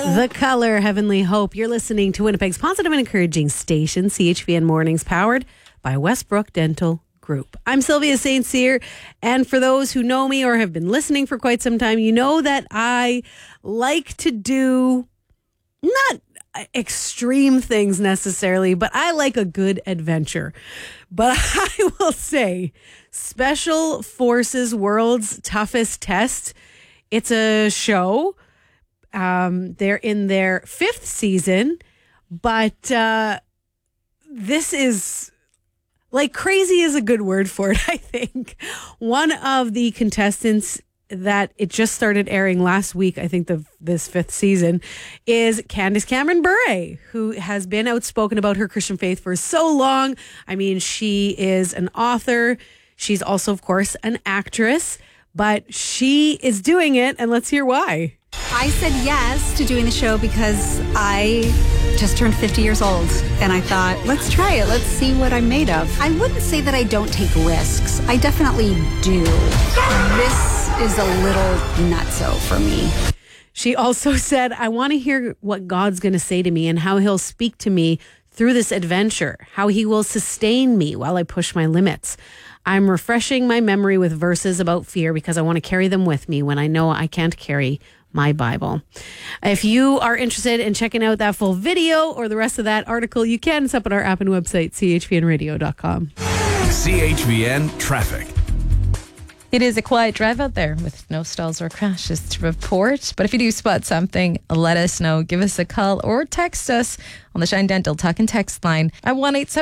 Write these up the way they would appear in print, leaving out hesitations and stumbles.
The Color, Heavenly Hope. You're listening to Winnipeg's positive and encouraging station, CHVN Mornings, powered by Westbrook Dental Group. I'm Sylvia St. Cyr, and for those who know me or have been listening for quite some time, you know that I like to do not extreme things necessarily, but I like a good adventure. But I will say, Special Forces World's Toughest Test, it's a show. They're in their 5th season, but this is like crazy is a good word for it, I think. One of the contestants that it just started airing last week, I think this 5th season, is Candace Cameron Bure, who has been outspoken about her Christian faith for so long. I mean, she is an author. She's also, of course, an actress, but she is doing it, and let's hear why. I said yes to doing the show because I just turned 50 years old, and I thought, let's try it. Let's see what I'm made of. I wouldn't say that I don't take risks. I definitely do. This is a little nutso for me. She also said, I want to hear what God's going to say to me and how he'll speak to me through this adventure, how he will sustain me while I push my limits. I'm refreshing my memory with verses about fear because I want to carry them with me when I know I can't carry my Bible. If you are interested in checking out that full video or the rest of that article, you can. It's up on our app and website, chvnradio.com. CHVN Traffic. It is a quiet drive out there with no stalls or crashes to report. But if you do spot something, let us know. Give us a call or text us on the Shine Dental Talk and Text line at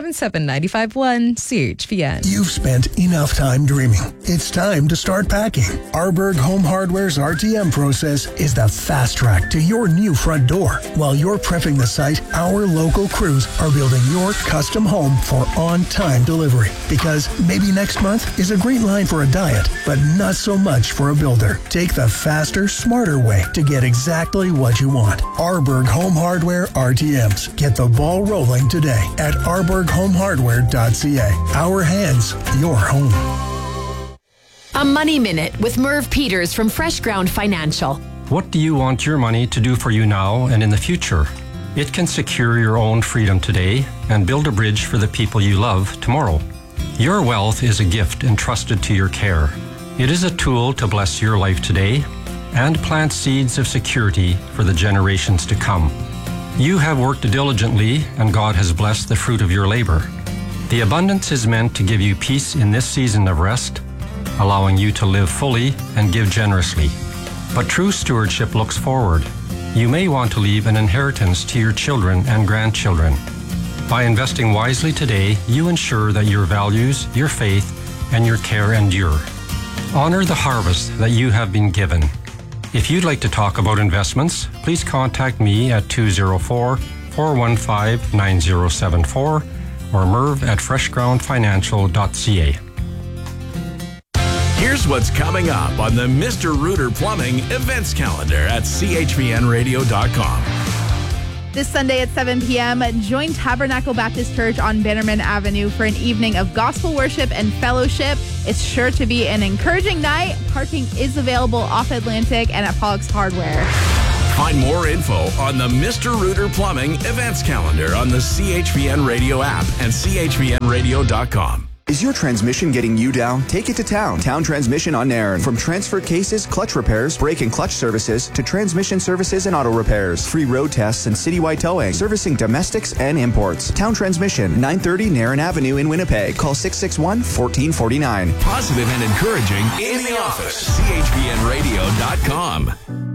1-877-951-CHVN. You've spent enough time dreaming. It's time to start packing. Arborg Home Hardware's RTM process is the fast track to your new front door. While you're prepping the site, our local crews are building your custom home for on-time delivery. Because maybe next month is a green line for a diet, but not so much for a builder. Take the faster, smarter way to get exactly what you want. Arborg Home Hardware RTMs. Get the ball rolling today at arborghomehardware.ca. Our hands, your home. A Money Minute with Merv Peters from Fresh Ground Financial. What do you want your money to do for you now and in the future? It can secure your own freedom today and build a bridge for the people you love tomorrow. Your wealth is a gift entrusted to your care. It is a tool to bless your life today and plant seeds of security for the generations to come. You have worked diligently, and God has blessed the fruit of your labor. The abundance is meant to give you peace in this season of rest, allowing you to live fully and give generously. But true stewardship looks forward. You may want to leave an inheritance to your children and grandchildren. By investing wisely today, you ensure that your values, your faith, and your care endure. Honor the harvest that you have been given. If you'd like to talk about investments, please contact me at 204-415-9074 or Merv at freshgroundfinancial.ca. Here's what's coming up on the Mr. Rooter Plumbing events calendar at chvnradio.com. This Sunday at 7 p.m., join Tabernacle Baptist Church on Bannerman Avenue for an evening of gospel worship and fellowship. It's sure to be an encouraging night. Parking is available off Atlantic and at Pollock's Hardware. Find more info on the Mr. Rooter Plumbing events calendar on the CHVN Radio app and chvnradio.com. Is your transmission getting you down? Take it to Town. Town Transmission on Nairn. From transfer cases, clutch repairs, brake and clutch services, to transmission services and auto repairs. Free road tests and citywide towing. Servicing domestics and imports. Town Transmission, 930 Nairn Avenue in Winnipeg. Call 661-1449. Positive and encouraging in the office. chvnradio.com.